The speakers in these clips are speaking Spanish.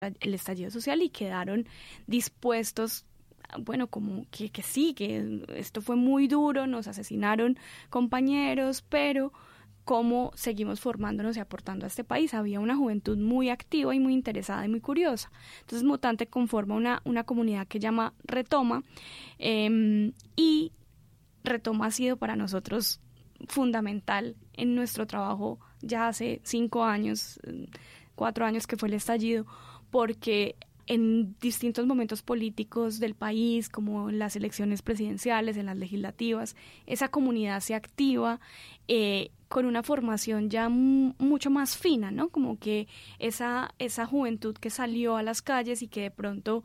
el estallido social y quedaron dispuestos, bueno, como que sí, que esto fue muy duro, nos asesinaron compañeros, pero cómo seguimos formándonos y aportando a este país. Había una juventud muy activa y muy interesada y muy curiosa. Entonces Mutante conforma una comunidad que llama Retoma, y Retoma ha sido para nosotros fundamental en nuestro trabajo ya hace 5 años, 4 años que fue el estallido, porque en distintos momentos políticos del país, como en las elecciones presidenciales, en las legislativas, esa comunidad se activa con una formación ya mucho más fina, ¿no? Como que esa juventud que salió a las calles y que de pronto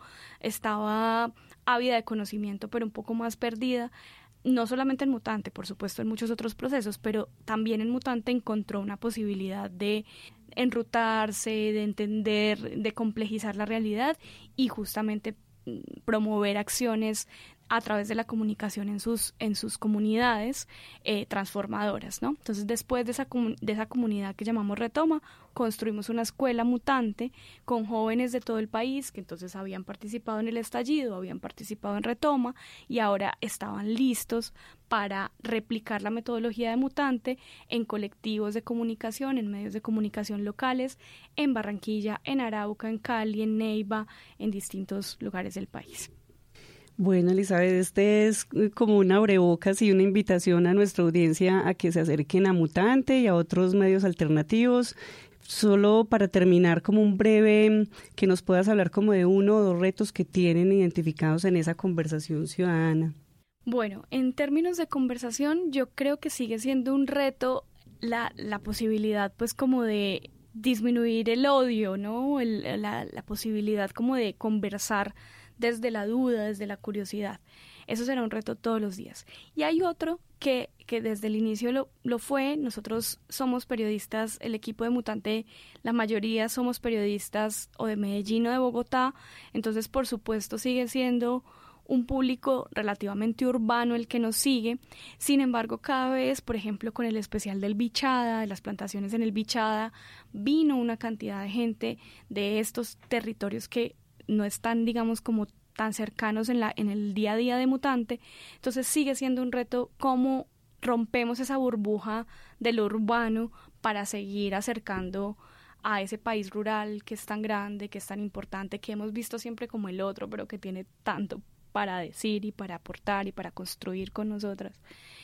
estaba ávida de conocimiento, pero un poco más perdida, no solamente en Mutante, por supuesto en muchos otros procesos, pero también en Mutante encontró una posibilidad de enrutarse, de entender, de complejizar la realidad y justamente promover acciones a través de la comunicación en sus comunidades transformadoras, ¿no? Entonces, después de esa comunidad que llamamos Retoma, construimos una escuela mutante con jóvenes de todo el país que entonces habían participado en el estallido, habían participado en Retoma y ahora estaban listos para replicar la metodología de Mutante en colectivos de comunicación, en medios de comunicación locales, en Barranquilla, en Arauca, en Cali, en Neiva, en distintos lugares del país. Bueno, Elizabeth, este es como un abrebocas y una invitación a nuestra audiencia a que se acerquen a Mutante y a otros medios alternativos. Solo para terminar, como un breve, que nos puedas hablar como de 1 o 2 retos que tienen identificados en esa conversación ciudadana. Bueno, en términos de conversación, yo creo que sigue siendo un reto la posibilidad, pues, como de disminuir el odio, ¿no? La posibilidad como de conversar desde la duda, desde la curiosidad. Eso será un reto todos los días. Y hay otro que desde el inicio lo fue. Nosotros somos periodistas, el equipo de Mutante, la mayoría somos periodistas o de Medellín o de Bogotá, entonces por supuesto sigue siendo un público relativamente urbano el que nos sigue. Sin embargo, cada vez, por ejemplo, con el especial del Bichada, de las plantaciones en el Bichada, vino una cantidad de gente de estos territorios que no están, digamos, como tan cercanos en el día a día de Mutante. Entonces sigue siendo un reto cómo rompemos esa burbuja de lo urbano para seguir acercando a ese país rural que es tan grande, que es tan importante, que hemos visto siempre como el otro, pero que tiene tanto para decir y para aportar y para construir con nosotras,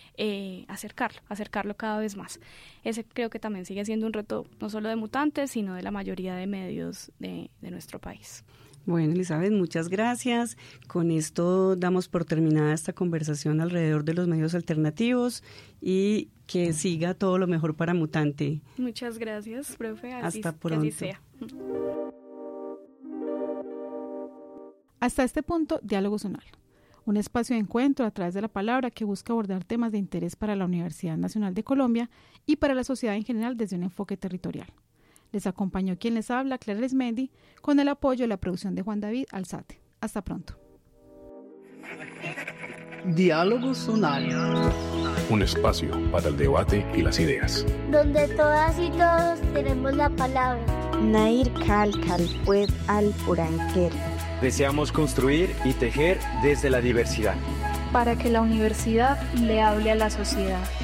acercarlo cada vez más. Ese creo que también sigue siendo un reto no solo de Mutantes, sino de la mayoría de medios de nuestro país. Bueno, Elizabeth, muchas gracias. Con esto damos por terminada esta conversación alrededor de los medios alternativos y que siga todo lo mejor para Mutante. Muchas gracias, profe. Hasta pronto. Que así sea. Hasta este punto, Diálogo Zonal, un espacio de encuentro a través de la palabra que busca abordar temas de interés para la Universidad Nacional de Colombia y para la sociedad en general desde un enfoque territorial. Les acompañó quien les habla, Clara Arismendi, con el apoyo de la producción de Juan David Alzate. Hasta pronto. Diálogo Zonal. Un espacio para el debate y las ideas. Donde todas y todos tenemos la palabra. Nair Kalkal Pued al Puranquer. Deseamos construir y tejer desde la diversidad. Para que la universidad le hable a la sociedad.